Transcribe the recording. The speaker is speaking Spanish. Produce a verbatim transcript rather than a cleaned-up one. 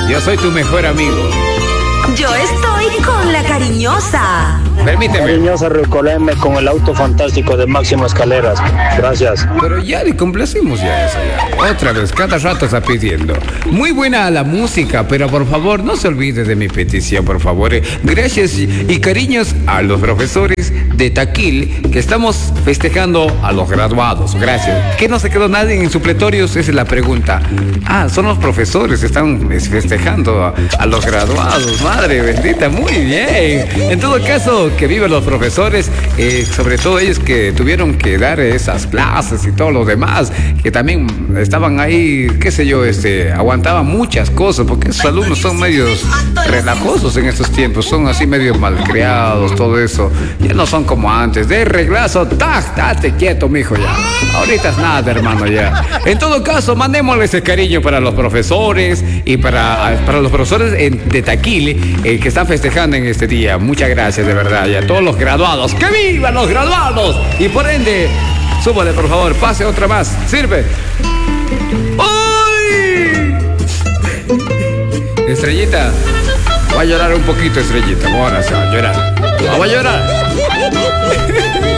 Yo soy tu mejor amigo. Yo estoy con la cariñosa. Permíteme. Cariñosa, recoleme con el auto fantástico de Máximo Escaleras. Gracias. Pero ya le complacimos ya eso ya. Otra vez, cada rato está pidiendo. Muy buena la música, pero por favor no se olvide de mi petición, por favor. Gracias y cariños a los profesores de Taquil que estamos festejando a los graduados. Gracias. ¿Qué no se quedó nadie en supletorios? Esa es la pregunta. Ah, son los profesores, están festejando a, a los graduados. Madre bendita, muy bien. En todo caso, que vivan los profesores, eh, sobre todo ellos que tuvieron que dar esas clases y todo lo demás, que también estaban ahí, qué sé yo, este, aguantaban muchas cosas, porque esos alumnos son medios relajosos en estos tiempos, son así medio malcriados, todo eso. Ya no son como antes, de reglazo, tac, date quieto, mijo, ya. Ahorita es nada, hermano, ya. En todo caso, mandémosle ese cariño para los profesores y para, para los profesores en, de Taquil, eh, que están festejando en este día. Muchas gracias, de verdad. Y a todos los graduados, ¡que vivan los graduados! Y por ende, súbale por favor, pase otra más, sirve. ¡Uy! Estrellita, va a llorar un poquito, Estrellita, ahora se va a llorar, va a llorar.